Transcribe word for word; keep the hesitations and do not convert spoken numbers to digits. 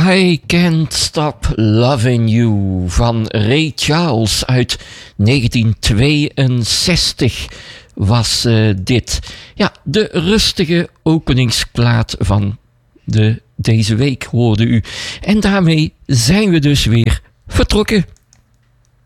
I Can't Stop Loving You van Ray Charles uit negentien tweeënzestig was uh, dit. Ja, de rustige openingsplaat van de, deze week hoorde u. En daarmee zijn we dus weer vertrokken.